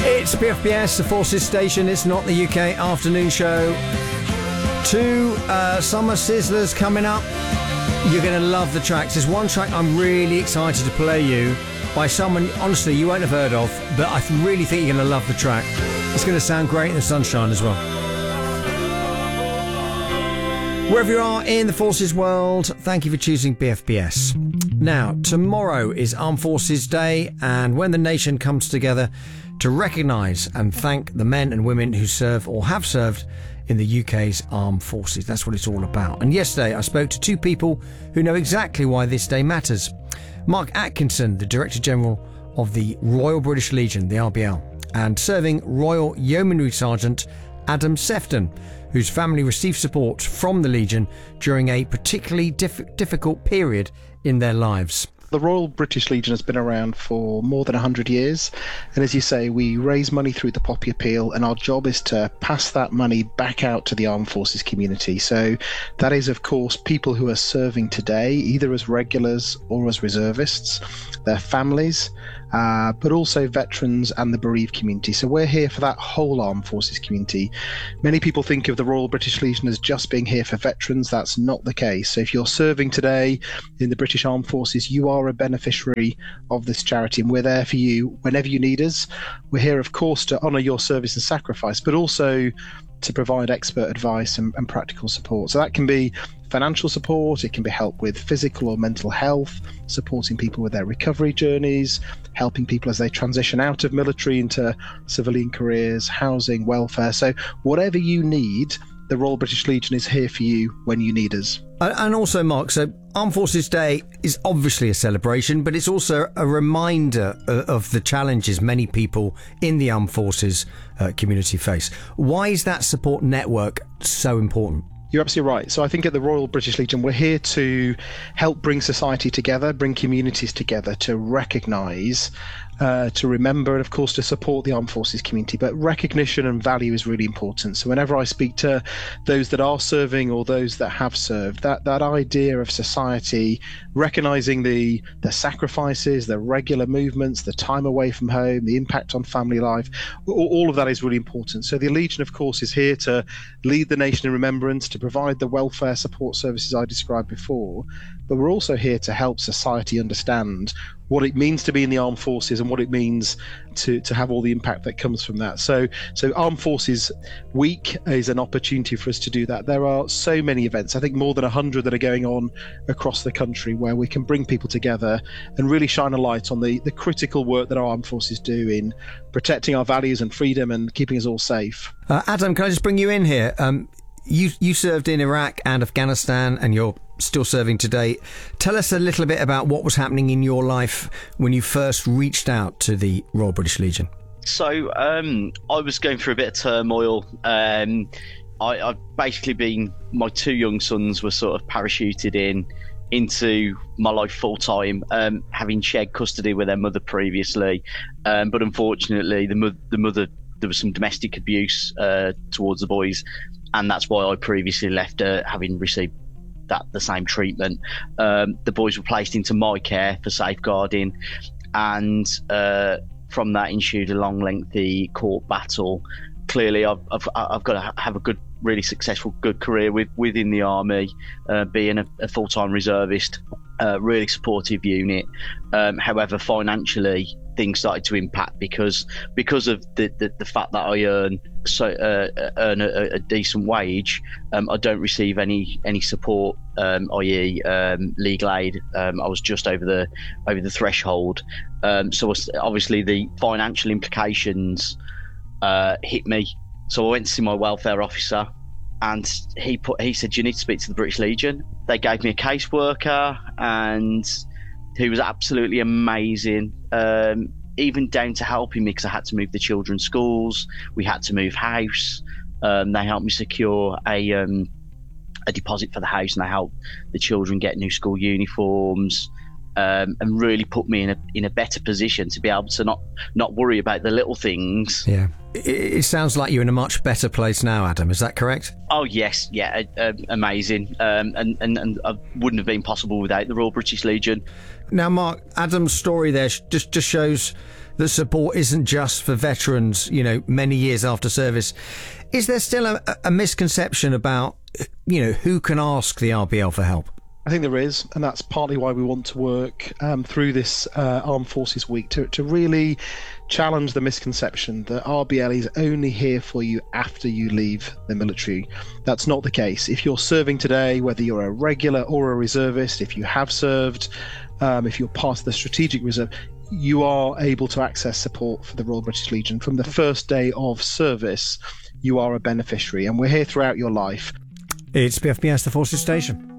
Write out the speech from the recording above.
It's PFBS, the Forces Station. It's not the UK afternoon show. 2 summer sizzlers coming up. You're going to love the tracks. There's one track I'm really excited to play you by someone, honestly, you won't have heard of, but I really think you're going to love the track. It's going to sound great in the sunshine as well. Wherever you are in the Forces world, thank you for choosing BFBS. Now, tomorrow is Armed Forces Day, and when the nation comes together to recognise and thank the men and women who serve or have served in the UK's armed forces. That's what it's all about. And yesterday I spoke to 2 people who know exactly why this day matters. Mark Atkinson, the Director General of the Royal British Legion, the RBL, and serving Royal Yeomanry Sergeant Adam Sefton, whose family received support from the Legion during a particularly difficult period in their lives. The Royal British Legion has been around for more than 100 years, and as you say, we raise money through the Poppy Appeal, and our job is to pass that money back out to the armed forces community. So that is, of course, people who are serving today, either as regulars or as reservists, their families, but also veterans and the bereaved community. So we're here for that whole armed forces community. Many people think of the Royal British Legion as just being here for veterans. That's not the case. So if you're serving today in the British Armed Forces, you are a beneficiary of this charity, and we're there for you whenever you need us. We're here, of course, to honour your service and sacrifice, but also to provide expert advice and practical support. So that can be financial support, it can be help with physical or mental health, supporting people with their recovery journeys, helping people as they transition out of military into civilian careers, housing, welfare. So whatever you need, the Royal British Legion is here for you when you need us. And also, Mark, so Armed Forces Day is obviously a celebration, but it's also a reminder of the challenges many people in the armed forces community face. Why is that support network so important? You're absolutely right. So I think at the Royal British Legion, we're here to help bring society together, bring communities together, to recognise, to remember, and of course to support the armed forces community. But recognition and value is really important. So whenever I speak to those that are serving or those that have served, that idea of society recognising the sacrifices, the regular movements, the time away from home, the impact on family life, all of that is really important. So the Legion, of course, is here to lead the nation in remembrance, to provide the welfare support services I described before, but we're also here to help society understand what it means to be in the armed forces and what it means to have all the impact that comes from that. So Armed Forces Week is an opportunity for us to do that. There are so many events, I think more than 100 that are going on across the country, where we can bring people together and really shine a light on the critical work that our armed forces do in protecting our values and freedom and keeping us all safe. Adam, can I just bring you in here? You served in Iraq and Afghanistan, and you're still serving today. Tell us a little bit about what was happening in your life when you first reached out to the Royal British Legion. So I was going through a bit of turmoil. I've basically been, my 2 young sons were sort of parachuted into my life full time, having shared custody with their mother previously. But unfortunately, the mother, there was some domestic abuse towards the boys, and that's why I previously left having received the same treatment. The boys were placed into my care for safeguarding, and from that ensued a long, lengthy court battle. Clearly, I've got to have a good, really successful, good career within the army, being a full-time reservist, really supportive unit. However, financially, things started to impact because of the fact that I earn a decent wage. I don't receive any support, i.e. legal aid. I was just over the threshold. So obviously the financial implications hit me. So I went to see my welfare officer, and he said, you need to speak to the British Legion. They gave me a caseworker, and he was absolutely amazing. Even down to helping me, because I had to move the children's schools. We had to move house. They helped me secure a deposit for the house, and they helped the children get new school uniforms. and really put me in a better position to be able to not worry about the little things. Yeah. It sounds like you're in a much better place now, Adam. Is that correct? Oh yes, yeah, amazing. And I wouldn't have been possible without the Royal British Legion. Now, Mark, Adam's story there just shows that support isn't just for veterans, many years after service. Is there still a misconception about, who can ask the RBL for help? I think there is, and that's partly why we want to work through this Armed Forces Week to really challenge the misconception that RBL is only here for you after you leave the military. That's not the case. If you're serving today, whether you're a regular or a reservist, if you have served, if you're part of the Strategic Reserve, you are able to access support for the Royal British Legion. From the first day of service, you are a beneficiary, and we're here throughout your life. It's BFBS, the Forces Station.